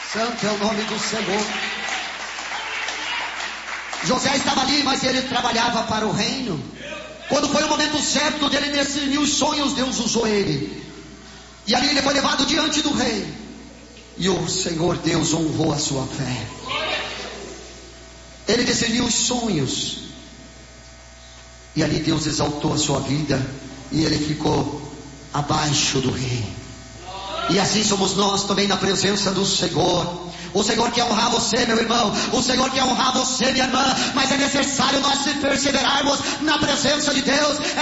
Santo é o nome do Senhor. José estava ali, mas ele trabalhava para o reino. Quando foi o momento certo dele discernir os sonhos, Deus usou ele. E ali ele foi levado diante do rei. E o Senhor Deus honrou a sua fé. Ele discerniu os sonhos. E ali Deus exaltou a sua vida. E ele ficou abaixo do rei. E assim somos nós também na presença do Senhor. O Senhor quer honrar você, meu irmão. O Senhor quer honrar você, minha irmã. Mas é necessário nós perseverarmos na presença de Deus.